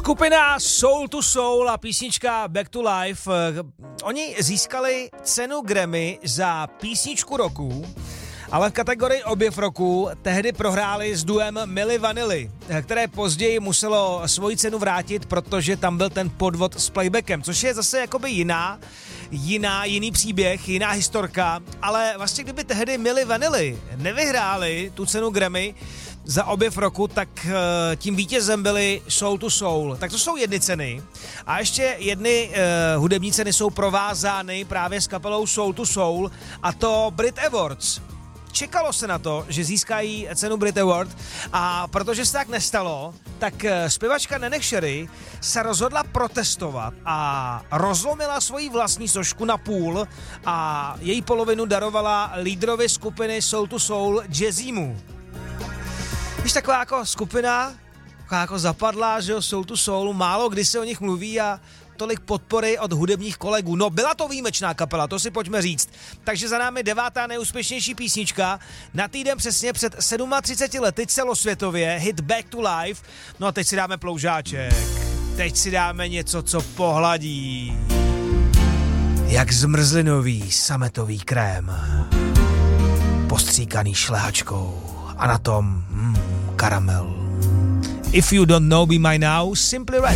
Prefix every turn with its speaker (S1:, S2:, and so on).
S1: Skupina Soul to Soul a písnička Back to Life. Oni získali cenu Grammy za písničku roku, ale v kategorii objev roku tehdy prohráli s duem Milli Vanilli, které později muselo svoji cenu vrátit, protože tam byl ten podvod s playbackem, což je zase jakoby jiný příběh, jiná historka, ale vlastně kdyby tehdy Milli Vanilli nevyhráli tu cenu Grammy za objev roku, tak tím vítězem byly Soul to Soul. Tak to jsou jedny ceny. A ještě jedny hudební ceny jsou provázány právě s kapelou Soul to Soul, a to Brit Awards. Čekalo se na to, že získají cenu Brit Award, a protože se tak nestalo, tak zpěvačka Neneh Cherry se rozhodla protestovat a rozlomila svoji vlastní sošku na půl a její polovinu darovala lídrovi skupiny Soul to Soul Jazzymu. Víš, taková jako skupina, taková jako zapadlá, že jo, Soul to Soul, málo kdy se o nich mluví a tolik podpory od hudebních kolegů. No, byla to výjimečná kapela, to si pojďme říct. Takže za námi 9. nejúspěšnější písnička, na týden přesně před 37 lety celosvětově, hit Back to Life. No a teď si dáme ploužáček. Teď si dáme něco, co pohladí. Jak zmrzlinový sametový krém. Postříkaný šlehačkou. A na tom karamel. If you don't know, be mine now, Simply Red.